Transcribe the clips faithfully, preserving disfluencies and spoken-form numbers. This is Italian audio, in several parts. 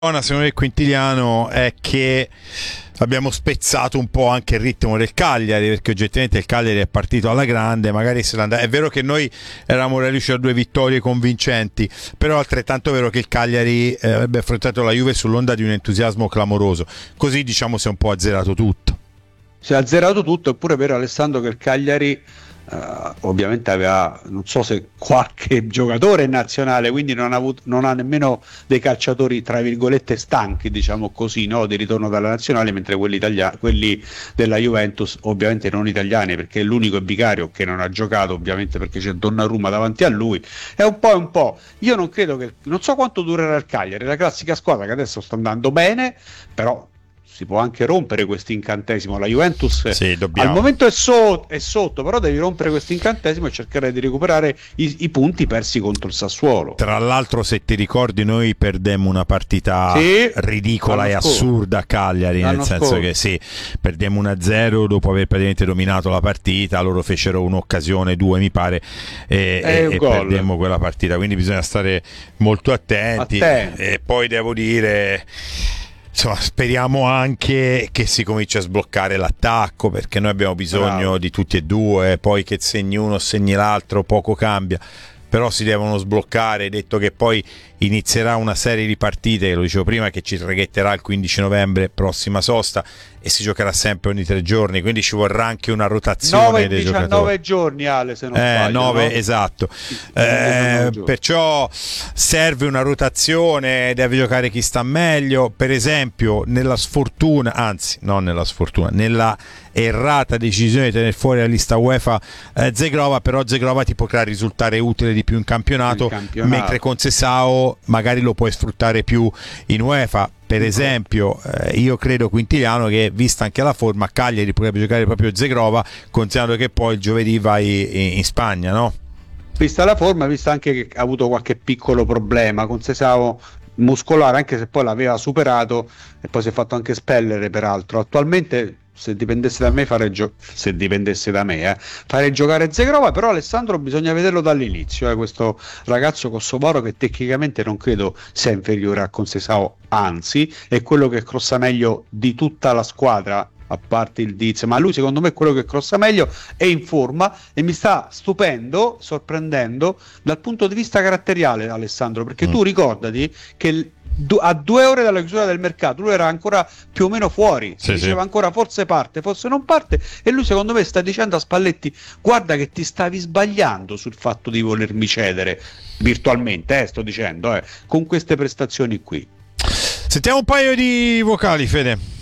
secondo me Quintiliano è che abbiamo spezzato un po' anche il ritmo del Cagliari, perché oggettivamente il Cagliari è partito alla grande, magari se l'andava. È vero che noi eravamo riusciti a due vittorie convincenti, però è altrettanto vero che il Cagliari eh, avrebbe affrontato la Juve sull'onda di un entusiasmo clamoroso, così diciamo si è un po' azzerato tutto. Si è azzerato tutto, eppure è vero, Alessandro, che il Cagliari Uh, ovviamente aveva, non so se qualche giocatore nazionale, quindi non ha, avuto, non ha nemmeno dei calciatori tra virgolette stanchi, diciamo così, no, di ritorno dalla nazionale, mentre quelli, italiani, quelli della Juventus ovviamente non italiani, perché è l'unico è Vicario che non ha giocato, ovviamente perché c'è Donnarumma davanti a lui. È un po' e un po'. Io non credo che, non so quanto durerà il Cagliari, la classica squadra che adesso sta andando bene, però si può anche rompere questo incantesimo. La Juventus sì, al momento è, so- è sotto, però devi rompere questo incantesimo e cercare di recuperare i-, i punti persi contro il Sassuolo. Tra l'altro, se ti ricordi, noi perdemmo una partita sì, ridicola e assurda a Cagliari, nel senso scorso. che sì, perdemmo uno a zero dopo aver praticamente dominato la partita, loro fecero un'occasione, due mi pare, e, e, e perdemmo quella partita, quindi bisogna stare molto attenti. attenti. E poi devo dire, insomma, speriamo anche che si cominci a sbloccare l'attacco, perché noi abbiamo bisogno Bravo. di tutti e due, poi che segni uno o segni l'altro poco cambia, però si devono sbloccare, detto che poi inizierà una serie di partite, lo dicevo prima, che ci traghetterà il quindici novembre, prossima sosta, e si giocherà sempre ogni tre giorni, quindi ci vorrà anche una rotazione nove, dei diciannove giocatori. Giorni, Ale, se non eh, sbaglio, nove, no? esatto. Eh, perciò serve una rotazione, deve giocare chi sta meglio. Per esempio, nella sfortuna, anzi, non nella sfortuna, nella errata decisione di tenere fuori la lista UEFA eh, Zegrova, però Zegrova ti potrà risultare utile di più in campionato, campionato. mentre con Sessao magari lo puoi sfruttare più in UEFA. Per esempio, eh, io credo, Quintiliano, che vista anche la forma, Cagliari potrebbe giocare proprio Zegrova, considerando che poi il giovedì vai in, in Spagna, no? Vista la forma, vista anche che ha avuto qualche piccolo problema con Sessao muscolare, anche se poi l'aveva superato e poi si è fatto anche spellere, peraltro. Attualmente, se dipendesse da me, fare gio- se dipendesse da me, eh, farei giocare Zegrova, però Alessandro bisogna vederlo dall'inizio, eh, questo ragazzo kosovaro che tecnicamente non credo sia inferiore a Concesao, anzi è quello che crossa meglio di tutta la squadra, a parte il Diz, ma lui secondo me è quello che crossa meglio, è in forma e mi sta stupendo, sorprendendo dal punto di vista caratteriale, Alessandro, perché mm. tu ricordati che a due ore dalla chiusura del mercato lui era ancora più o meno fuori, si sì, diceva sì. ancora forse parte, forse non parte, e lui secondo me sta dicendo a Spalletti: guarda che ti stavi sbagliando sul fatto di volermi cedere virtualmente, eh, sto dicendo, eh, con queste prestazioni qui. Sentiamo un paio di vocali, Fede.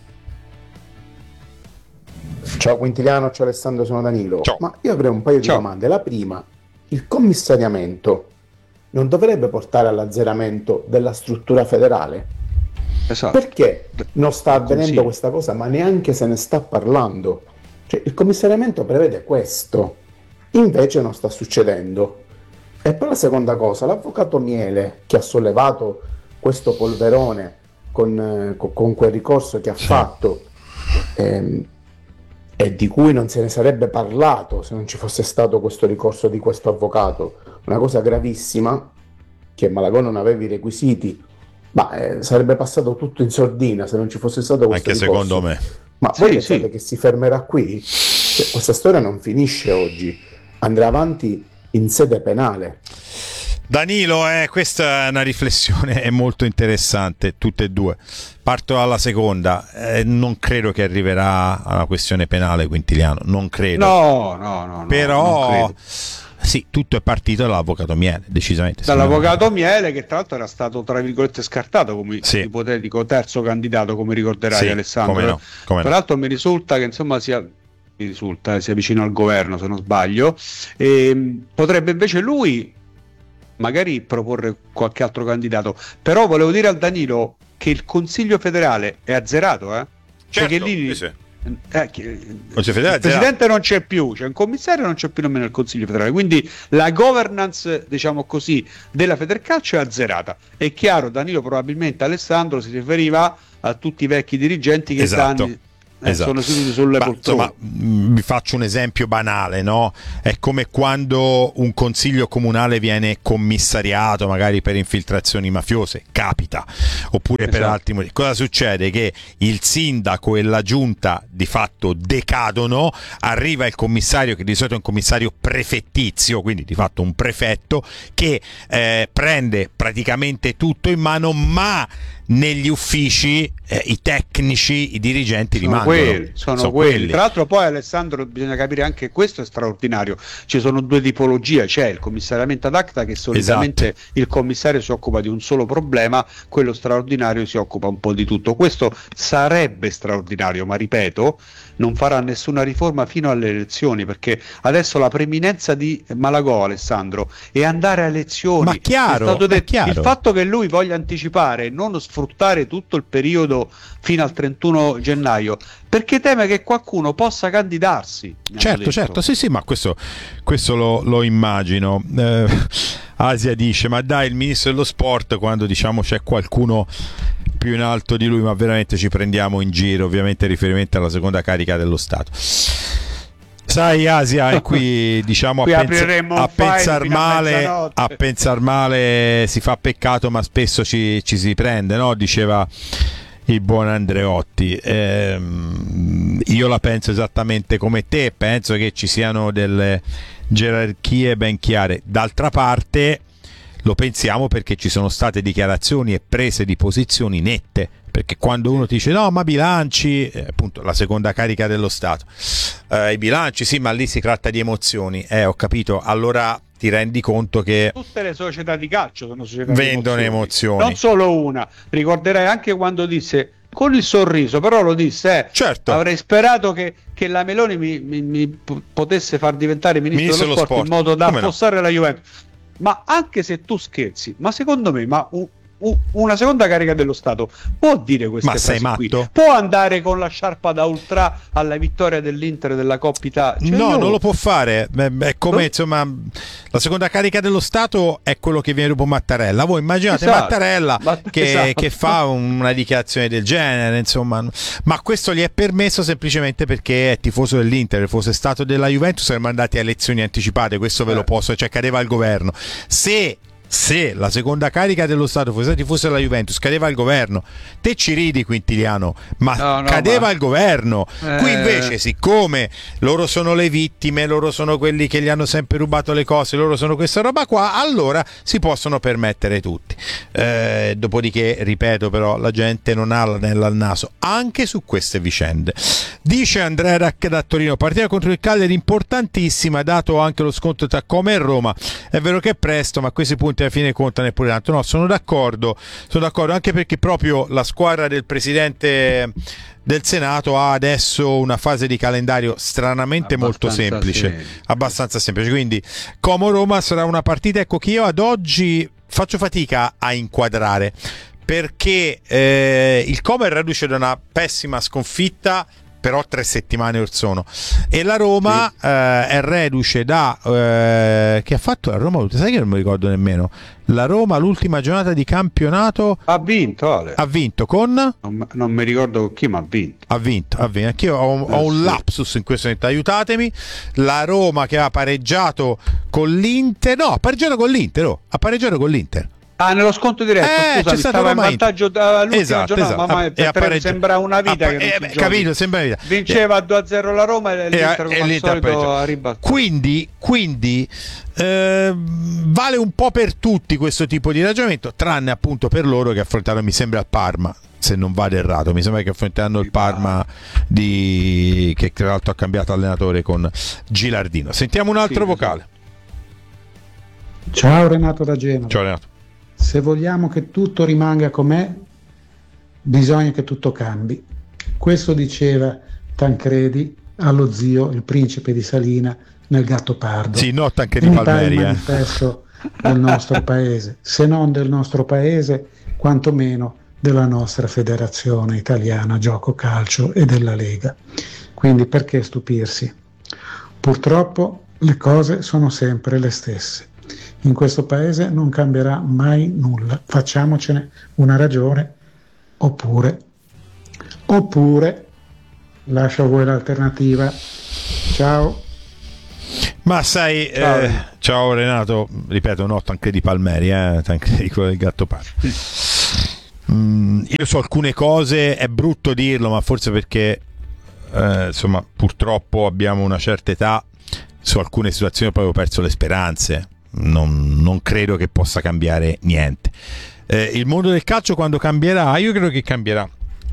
Ciao Quintiliano, ciao Alessandro, sono Danilo. Ciao. Ma io avrei un paio ciao. di domande. La prima: il commissariamento non dovrebbe portare all'azzeramento della struttura federale? Esatto. Perché non sta avvenendo Consiglio. questa cosa, ma neanche se ne sta parlando? Cioè, il commissariamento prevede questo, invece non sta succedendo. E poi la seconda cosa, l'avvocato Miele, che ha sollevato questo polverone con, eh, con quel ricorso che ha fatto, ehm, e di cui non se ne sarebbe parlato se non ci fosse stato questo ricorso di questo avvocato, una cosa gravissima, che Malagò non aveva i requisiti, ma eh, sarebbe passato tutto in sordina se non ci fosse stato questo anche ricorso. Secondo me. Ma sì, voi pensate sì. che si fermerà qui? Cioè, questa storia non finisce oggi, andrà avanti in sede penale. Danilo, eh, questa è una riflessione è molto interessante, tutte e due. Parto dalla seconda, eh, non credo che arriverà alla questione penale, Quintiliano, non credo. No, no, no. Però no, sì, tutto è partito dall'avvocato Miele, decisamente. Dall'avvocato Miele, che tra l'altro era stato tra virgolette scartato come sì. ipotetico terzo candidato, come ricorderai, sì, Alessandro. Come no, come tra no. l'altro mi risulta che insomma sia mi risulta eh, sia vicino al governo, se non sbaglio, e potrebbe invece lui magari proporre qualche altro candidato. Però volevo dire al Danilo che il Consiglio federale è azzerato, eh? Certo, Perché lì sì, sì. Eh, che, il federale, presidente non c'è più, c'è un commissario, non c'è più nemmeno il Consiglio federale, quindi la governance, diciamo così, della Federcalcio è azzerata. È chiaro, Danilo, probabilmente Alessandro si riferiva a tutti i vecchi dirigenti che esatto. da anni eh, esatto. Sono seduti sulle poltrone. Insomma, vi faccio un esempio banale, no? È come quando un consiglio comunale viene commissariato magari per infiltrazioni mafiose, capita, oppure esatto. per altri motivi. Cosa succede? Che il sindaco e la giunta di fatto decadono, arriva il commissario, che di solito è un commissario prefettizio, quindi di fatto un prefetto, che eh, prende praticamente tutto in mano, ma negli uffici eh, i tecnici, i dirigenti sono rimangono. Quelli, sono, sono quelli. quelli. Tra l'altro poi, Alessandro, bisogna capire anche questo è straordinario. Ci sono due tipologie, c'è il commissariamento ad acta, che solitamente esatto. il commissario si occupa di un solo problema, quello straordinario si occupa un po' di tutto. Questo sarebbe straordinario, ma ripeto, non farà nessuna riforma fino alle elezioni, perché adesso la preminenza di Malagò, Alessandro, è andare a elezioni. Ma chiaro, è stato detto, chiaro. Il fatto che lui voglia anticipare, non sfruttare tutto il periodo fino al trentuno gennaio, perché teme che qualcuno possa candidarsi. Certo, certo, sì, sì, ma questo, questo lo, lo immagino. Eh, Asia dice, ma dai, il ministro dello sport, quando diciamo c'è qualcuno più in alto di lui, ma veramente ci prendiamo in giro, ovviamente in riferimento alla seconda carica dello Stato. Sai, Asia, e qui diciamo qui a, pensa- a pensar male a, a pensar male si fa peccato, ma spesso ci, ci si prende, no? Diceva il buon Andreotti. Ehm, io la penso esattamente come te, penso che ci siano delle gerarchie ben chiare. D'altra parte lo pensiamo perché ci sono state dichiarazioni e prese di posizioni nette, perché quando uno ti dice no, ma bilanci, eh, appunto la seconda carica dello Stato, eh, i bilanci sì, ma lì si tratta di emozioni, eh ho capito, allora ti rendi conto che tutte le società di calcio sono società vendono di emozioni. emozioni, non solo una. Ricorderai anche quando disse con il sorriso, però lo disse, eh, certo. avrei sperato che, che la Meloni mi, mi, mi potesse far diventare ministro, ministro dello, dello sport, sport in modo da affossare no? la Juventus. Ma anche se tu scherzi, ma secondo me, ma un, un, una seconda carica dello Stato può dire queste ma frasi sei matto? Qui? Può andare con la sciarpa da ultra alla vittoria dell'Inter della Coppa Italia? Cioè no, io... non lo può fare. È come, insomma, la seconda carica dello Stato è quello che viene dopo Mattarella. Voi immaginate esatto. Mattarella Matt- che, esatto. che fa una dichiarazione del genere, insomma, ma questo gli è permesso semplicemente perché è tifoso dell'Inter. Fosse stato della Juventus saremmo andati a elezioni anticipate, questo ve lo posso, cioè cadeva al governo. Se se la seconda carica dello Stato fosse tifosa della Juventus, cadeva al governo. Te ci ridi, Quintiliano, ma no, no, cadeva ma... al governo. Eh... Qui invece, siccome loro sono le vittime, loro sono quelli che gli hanno sempre rubato le cose, loro sono questa roba qua, allora si possono permettere tutti. Eh, dopodiché, ripeto, però, la gente non ha l'anello al naso anche su queste vicende. Dice Andrea Rack da Torino: partita contro il Cagliari importantissima, dato anche lo scontro tra Como e Roma. È vero che è presto, ma questi punti alla fine contano eppure tanto. No, sono d'accordo, sono d'accordo anche perché proprio la squadra del presidente del Senato ha adesso una fase di calendario stranamente abbastanza molto semplice, sì. abbastanza semplice, quindi Como-Roma sarà una partita, ecco, che io ad oggi faccio fatica a inquadrare, perché eh, il Como è reduce da una pessima sconfitta però tre settimane or sono, e la Roma sì. eh, è reduce da eh, che ha fatto la Roma, sai che non mi ricordo nemmeno, la Roma l'ultima giornata di campionato ha vinto, Ale. ha vinto con non, non mi ricordo chi, ma ha vinto ha vinto, ha vinto. Anch'io ho, ho un lapsus in questo momento, aiutatemi. La Roma che aveva pareggiato con l'Inter, no, ha pareggiato con l'Inter, oh, ha pareggiato con l'Inter. Ah, nello sconto diretto, eh, scusami, stava in vantaggio dall'ultima esatto, giornata, esatto. ma per pareggi... sembra una vita a, che eh, capito, sembra una vita. Vinceva eh. due a zero la Roma e l'Inter come al solito ha ribattuto. Quindi, quindi eh, vale un po' per tutti questo tipo di ragionamento, tranne appunto per loro che affrontarono, mi sembra, il Parma, se non vado errato, mi sembra che affronteranno il Parma di... che tra l'altro ha cambiato allenatore con Gilardino. Sentiamo un altro sì, vocale. Ciao Renato da Genova. Ciao Renato. Se vogliamo che tutto rimanga com'è, bisogna che tutto cambi. Questo diceva Tancredi allo zio, il principe di Salina, nel Gattopardo. Sì, no, Tancredi Palmeri. Il manifesto del nostro paese, se non del nostro paese, quantomeno della nostra federazione italiana gioco calcio e della Lega. Quindi perché stupirsi? Purtroppo le cose sono sempre le stesse. In questo paese non cambierà mai nulla, facciamocene una ragione, oppure, oppure lascio a voi l'alternativa. Ciao. Ma sai, ciao, eh, ciao Renato, ripeto, noto anche di Palmeri, eh, anche di quello del Gattopardo. mm, io so alcune cose, è brutto dirlo, ma forse perché eh, insomma purtroppo abbiamo una certa età, su alcune situazioni proprio perso le speranze, non, non credo che possa cambiare niente. Eh, il mondo del calcio quando cambierà, io credo che cambierà,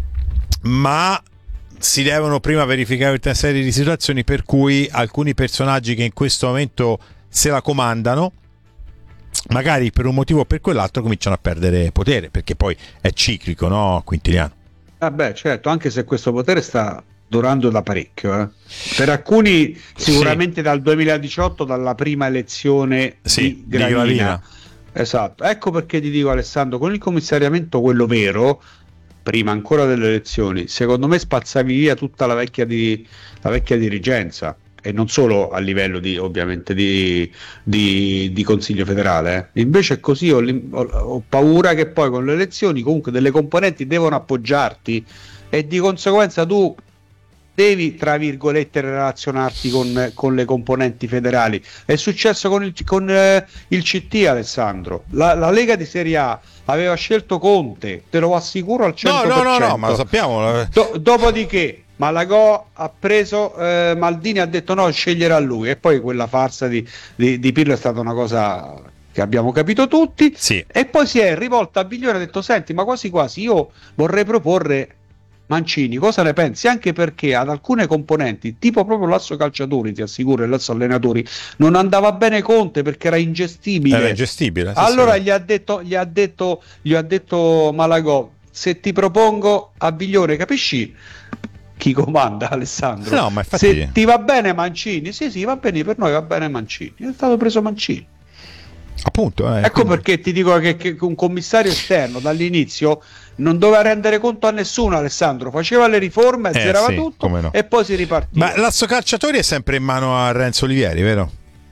ma si devono prima verificare una serie di situazioni per cui alcuni personaggi che in questo momento se la comandano, magari per un motivo o per quell'altro, cominciano a perdere potere, perché poi è ciclico, no, Quintiliano? Ah beh, certo, anche se questo potere sta durando da parecchio, eh. Per alcuni sicuramente sì. Dal duemiladiciotto, dalla prima elezione sì, di Gravina. di Gravina. Esatto, ecco perché ti dico, Alessandro, con il commissariamento, quello vero, prima ancora delle elezioni, secondo me spazzavi via tutta la vecchia, di, la vecchia dirigenza, e non solo a livello di, ovviamente, di, di, di Consiglio federale. Eh. Invece è così, ho, ho, ho paura che poi con le elezioni comunque delle componenti devono appoggiarti e di conseguenza tu devi, tra virgolette, relazionarti con, con le componenti federali. È successo con il, con, eh, il C T, Alessandro. La, la Lega di Serie A aveva scelto Conte, te lo assicuro al cento per cento. No, no, no, no, ma lo sappiamo. Do, dopodiché Malagò ha preso eh, Maldini, ha detto no, sceglierà lui, e poi quella farsa di, di, di Pirlo è stata una cosa che abbiamo capito tutti, sì. E poi si è rivolta a Biglione e ha detto senti, ma quasi quasi io vorrei proporre Mancini, cosa ne pensi? Anche perché ad alcune componenti, tipo proprio l'asso calciatori, ti assicuro, e l'asso allenatori, non andava bene Conte perché era ingestibile. Era ingestibile. Sì, allora sì. Gli ha detto, gli ha detto, gli ha detto Malagò, se ti propongo a Biglione, capisci chi comanda, Alessandro? No, ma infatti... Se ti va bene Mancini, sì, sì, va bene, per noi va bene Mancini. È stato preso Mancini. Appunto, eh, ecco quindi... perché ti dico che, che un commissario esterno dall'inizio non doveva rendere conto a nessuno, Alessandro, faceva le riforme, eh, zerava sì, tutto no. E poi si ripartiva. Ma l'asso calciatori è sempre in mano a Renzo Olivieri, vero?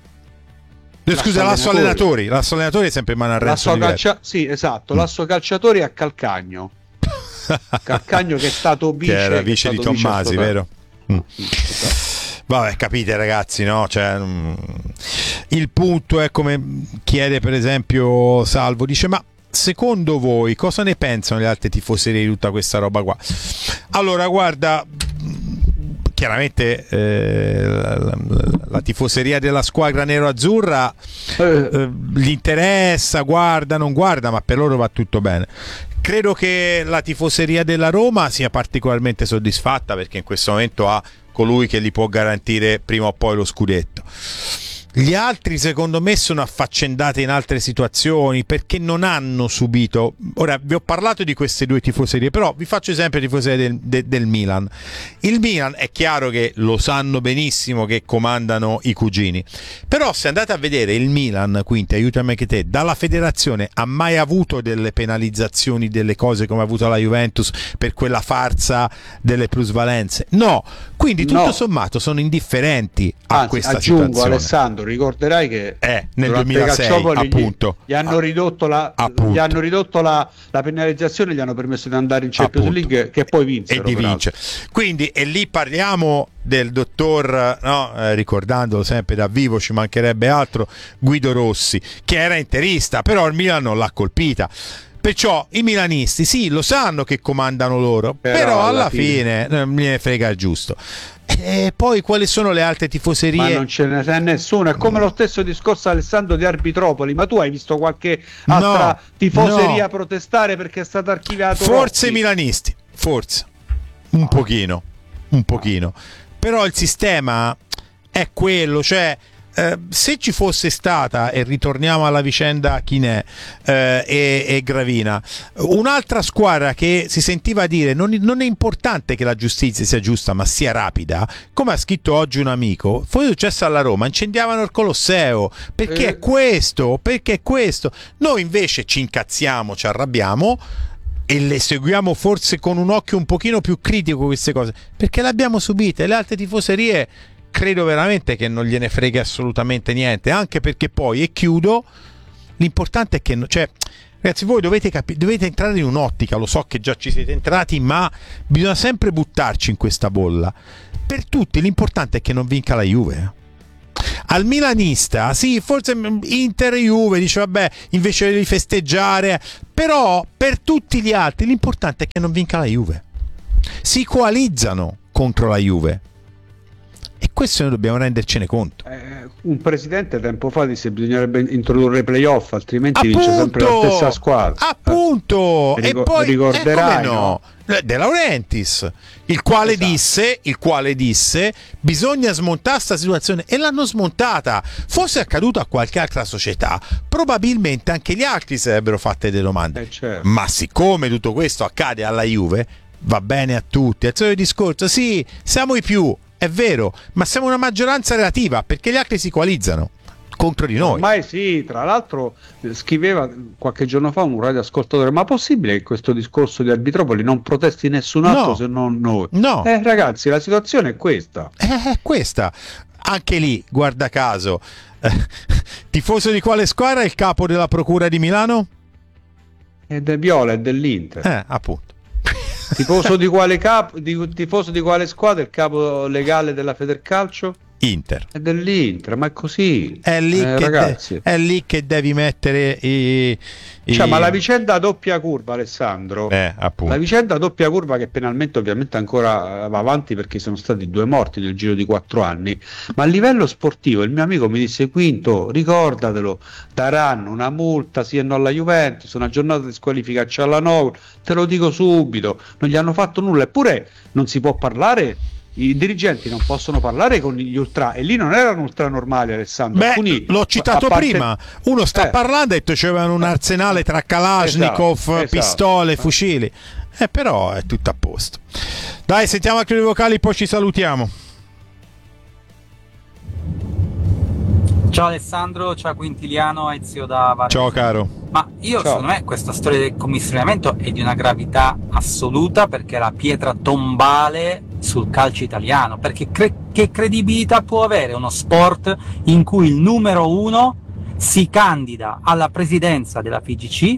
No, scusa, l'asso allenatori. L'asso allenatori è sempre in mano a Renzo l'asso Olivieri. Calcia... Sì, esatto, mm. l'asso calciatori a Calcagno. Calcagno che è stato vice, che era vice che di Tommasi, vero? Mm. Esatto. Vabbè, capite ragazzi, no? Cioè, mh, il punto è, come chiede per esempio Salvo, dice ma secondo voi cosa ne pensano le altre tifoserie di tutta questa roba qua? Allora guarda, chiaramente eh, la, la, la tifoseria della squadra nero-azzurra eh, gli interessa, guarda, non guarda, ma per loro va tutto bene. Credo che la tifoseria della Roma sia particolarmente soddisfatta perché in questo momento ha colui che gli può garantire prima o poi lo scudetto. Gli altri secondo me sono affaccendati in altre situazioni perché non hanno subito. Ora vi ho parlato di queste due tifoserie, però vi faccio esempio di tifoserie del, de, del Milan. Il Milan è chiaro che lo sanno benissimo che comandano i cugini, però se andate a vedere il Milan, quindi aiutami anche te, dalla federazione ha mai avuto delle penalizzazioni, delle cose come ha avuto la Juventus per quella farsa delle plusvalenze? No, quindi tutto no. sommato sono indifferenti a Anzi, questa aggiungo, situazione. Alessandro, ricorderai che eh, nel duemilasei appunto gli, gli hanno ridotto la gli hanno ridotto la, la penalizzazione, gli hanno permesso di andare in Champions appunto. League, che poi vinsero e di vincere. Quindi e lì parliamo del dottor, no, eh, ricordandolo sempre da vivo, ci mancherebbe altro, Guido Rossi, che era interista, però il Milan non l'ha colpita. Perciò i milanisti sì, lo sanno che comandano loro, però, però alla fine non me ne frega il giusto. E poi quali sono le altre tifoserie? Ma non ce ne c'è nessuno, è come lo stesso discorso, Alessandro, di Arbitropoli. Ma tu hai visto qualche altra no, tifoseria no. protestare perché è stato archiviato? Forse Rossi? Milanisti, forse un no. pochino, un pochino. Però il sistema è quello, cioè eh, se ci fosse stata, e ritorniamo alla vicenda Chinè eh, e, e Gravina, un'altra squadra che si sentiva dire non, non è importante che la giustizia sia giusta ma sia rapida, come ha scritto oggi un amico, fu successo alla Roma, incendiavano il Colosseo perché eh. è questo, perché è questo. Noi invece ci incazziamo, ci arrabbiamo e le seguiamo forse con un occhio un pochino più critico queste cose perché le abbiamo subite. Le altre tifoserie credo veramente che non gliene frega assolutamente niente, anche perché poi, e chiudo, l'importante è che, cioè, Ragazzi, voi dovete capire, dovete entrare in un'ottica, lo so che già ci siete entrati, ma bisogna sempre buttarci in questa bolla. Per tutti l'importante è che non vinca la Juve. Al milanista, sì, forse Inter e Juve, dice vabbè, invece di festeggiare, però per tutti gli altri l'importante è che non vinca la Juve. Si coalizzano contro la Juve. E questo noi dobbiamo rendercene conto. Eh, un presidente tempo fa disse che bisognerebbe introdurre i playoff, altrimenti appunto, vince sempre la stessa squadra. Appunto, eh, e poi ricorderai, eh, no? no? De Laurentiis, il quale esatto. disse, il quale disse bisogna smontare questa situazione, e l'hanno smontata. Fosse accaduto a qualche altra società, probabilmente anche gli altri sarebbero fatte delle domande. Eh, certo. Ma siccome tutto questo accade alla Juve, va bene a tutti. È il discorso, sì, siamo i più. È vero, ma siamo una maggioranza relativa perché gli altri si coalizzano contro di noi. Ormai sì, tra l'altro scriveva qualche giorno fa un radioascoltatore, ma possibile che questo discorso di Arbitropoli non protesti nessun altro no. se non noi? No. Eh ragazzi, la situazione è questa. È questa. Anche lì, guarda caso, eh, tifoso di quale squadra è il capo della procura di Milano? È del Viola, è dell'Inter. Eh, appunto. Tifoso di quale capo, di, tifoso di quale squadra? Il capo legale della Federcalcio? Inter. È dell'Inter, ma è così. È lì, eh, che, ragazzi. De- è lì che devi mettere i, i... Cioè, ma la vicenda a doppia curva, Alessandro, eh, appunto. la vicenda a doppia curva che penalmente ovviamente ancora va avanti perché sono stati due morti nel giro di quattro anni, ma a livello sportivo il mio amico mi disse: Quinto, ricordatelo, daranno una multa sì e no alla Juventus, una giornata di squalifica c'è alla Novo, te lo dico subito, non gli hanno fatto nulla, eppure non si può parlare. I dirigenti non possono parlare con gli ultra, e lì non erano ultra normali, Alessandro. Beh, Alcuni, l'ho citato parte... prima, uno sta eh. parlando e ha detto c'erano un arsenale tra Kalashnikov, esatto, pistole, esatto. fucili, eh, però è tutto a posto. Dai, sentiamo anche le vocali, poi ci salutiamo. Ciao Alessandro, ciao Quintiliano, Ezio da Varese. Ciao caro. Ma io, ciao. Secondo me, questa storia del commissariamento è di una gravità assoluta, perché è la pietra tombale sul calcio italiano, perché cre- che credibilità può avere uno sport in cui il numero uno si candida alla presidenza della F I G C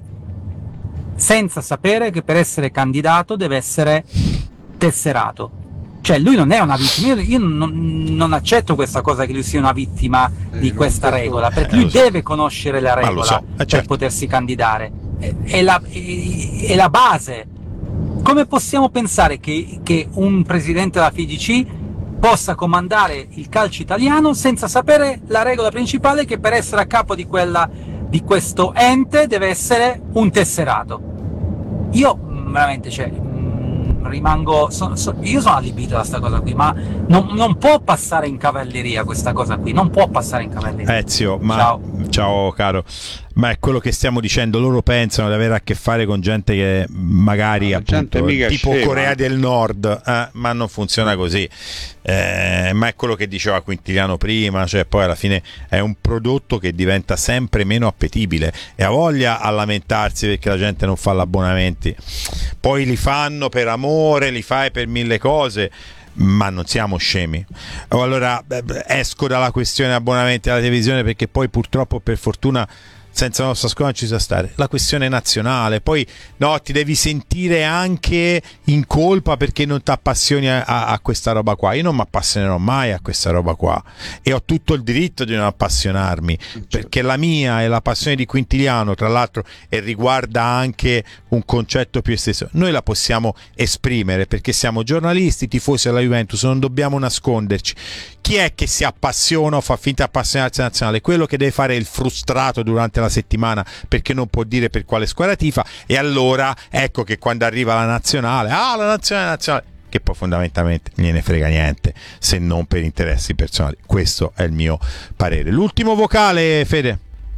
senza sapere che per essere candidato deve essere tesserato? Cioè lui non è una vittima, io non, non accetto questa cosa che lui sia una vittima eh, di questa regola, perché lui so. deve conoscere la regola so. eh, certo. per potersi candidare, è, è, la, è, è la base. Come possiamo pensare che, che un presidente della F I G C possa comandare il calcio italiano senza sapere la regola principale, che per essere a capo di, quella, di questo ente deve essere un tesserato? Io veramente, cioè, rimango so, so, io sono allibito da sta cosa qui, ma non, non può passare in cavalleria questa cosa qui, non può passare in cavalleria. Ezio, ma ciao, ciao caro, ma è quello che stiamo dicendo, loro pensano di avere a che fare con gente che magari no, appunto tipo scema. Corea del Nord, eh, ma non funziona così, eh, ma è quello che diceva Quintiliano prima, cioè poi alla fine è un prodotto che diventa sempre meno appetibile, e ha voglia a lamentarsi perché la gente non fa l'abbonamenti, poi li fanno per amore, li fai per mille cose, ma non siamo scemi. Allora esco dalla questione abbonamenti alla televisione, perché poi purtroppo, per fortuna, senza la nostra scuola non ci sa stare. La questione nazionale, poi no, ti devi sentire anche in colpa perché non ti appassioni a, a, a questa roba qua. Io non mi appassionerò mai a questa roba qua, e ho tutto il diritto di non appassionarmi, perché la mia è la passione di Quintiliano, tra l'altro, e riguarda anche un concetto più esteso. Noi la possiamo esprimere perché siamo giornalisti, tifosi della Juventus, non dobbiamo nasconderci. Chi è che si appassiona o fa finta di appassionarsi alla nazionale? Quello che deve fare il frustrato durante la settimana perché non può dire per quale squadra tifa, e allora ecco che quando arriva la nazionale, ah la nazionale, la nazionale, che poi fondamentalmente non gliene frega niente se non per interessi personali. Questo è il mio parere. L'ultimo vocale, Fede.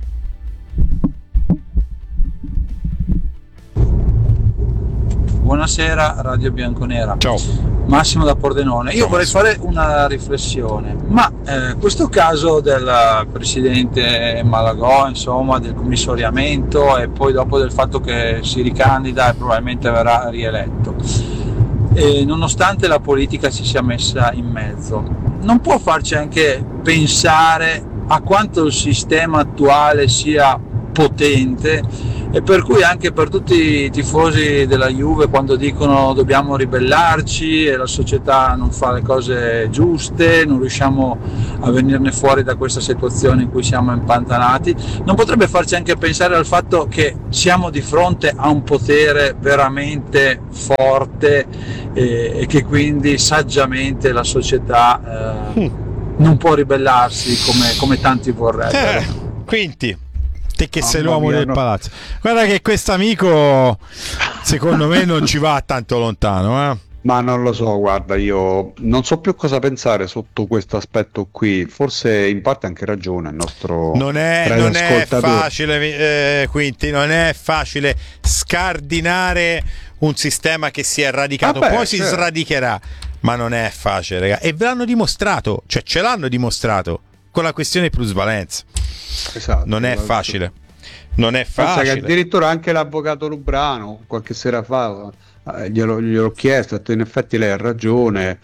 Buonasera Radio Bianconera. Ciao. Massimo da Pordenone. Io Ciao, vorrei Massimo. fare una riflessione, ma eh, questo caso del presidente Malagò, insomma, del commissariamento, e poi dopo del fatto che si ricandida e probabilmente verrà rieletto, e nonostante la politica si sia messa in mezzo, non può farci anche pensare a quanto il sistema attuale sia potente e per cui anche per tutti i tifosi della Juve, quando dicono dobbiamo ribellarci e la società non fa le cose giuste, non riusciamo a venirne fuori da questa situazione in cui siamo impantanati, non potrebbe farci anche pensare al fatto che siamo di fronte a un potere veramente forte e, e che quindi saggiamente la società eh, non può ribellarsi come, come tanti vorrebbero. Eh, quindi te che Mamma sei l'uomo mia, del no. palazzo, guarda che questo amico secondo me non ci va tanto lontano, eh? Ma non lo so, guarda, io non so più cosa pensare sotto questo aspetto qui. Forse in parte ha anche ragione il nostro Non è, non è radioascoltatore. facile, eh, Quinti, non è facile scardinare un sistema che si è radicato, Vabbè, poi si certo. sradicherà, ma non è facile, raga. E ve l'hanno dimostrato, cioè ce l'hanno dimostrato con la questione plusvalenza. Esatto, Non è esatto. facile, non è Pensa che facile. addirittura anche l'avvocato Lubrano qualche sera fa eh, glielo, gliel'ho chiesto, ha detto, in effetti lei ha ragione,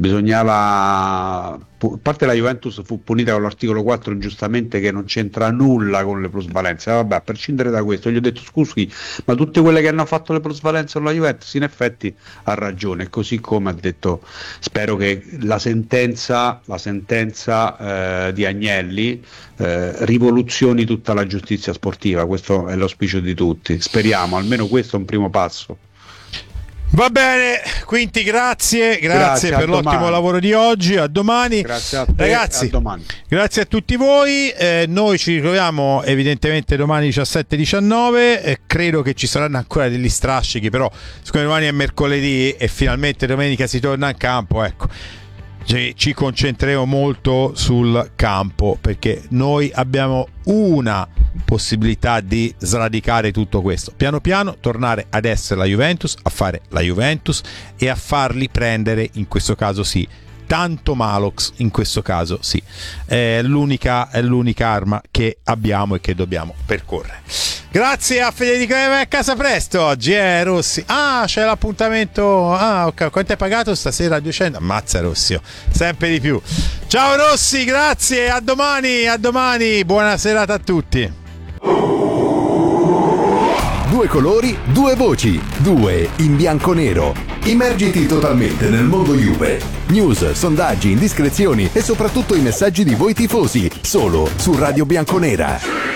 bisognava, pu- a parte la Juventus fu punita con l'articolo quattro ingiustamente, che non c'entra nulla con le plusvalenze. Vabbè, a prescindere da questo, gli ho detto scusi, ma tutte quelle che hanno fatto le plusvalenze con la Juventus in effetti ha ragione, così come ha detto, spero che la sentenza la sentenza eh, di Agnelli eh, rivoluzioni tutta la giustizia sportiva. Questo è l'auspicio di tutti, speriamo, almeno questo è un primo passo. Va bene, quindi grazie, grazie, Grazie, per a l'ottimo domani. lavoro di oggi, a domani. Grazie a te, ragazzi, a domani. grazie a tutti voi, eh, noi ci ritroviamo evidentemente domani diciassette diciannove, eh, credo che ci saranno ancora degli strascichi, però siccome domani è mercoledì e finalmente domenica si torna in campo, ecco, ci, ci concentreremo molto sul campo, perché noi abbiamo una possibilità di sradicare tutto questo, piano piano tornare ad essere la Juventus, a fare la Juventus e a farli prendere, in questo caso sì, tanto Malox, in questo caso sì, è l'unica, è l'unica arma che abbiamo e che dobbiamo percorrere. Grazie a Federico, a casa presto oggi, eh Rossi. Ah, c'è l'appuntamento. Ah, ok, quanto hai pagato stasera? duecento. Ammazza Rossi, oh, sempre di più. Ciao Rossi, grazie, a domani, a domani, buona serata a tutti. Due colori, due voci, due in bianco-nero. Immergiti totalmente nel mondo Juve. News, sondaggi, indiscrezioni e soprattutto i messaggi di voi tifosi, solo su Radio Bianconera.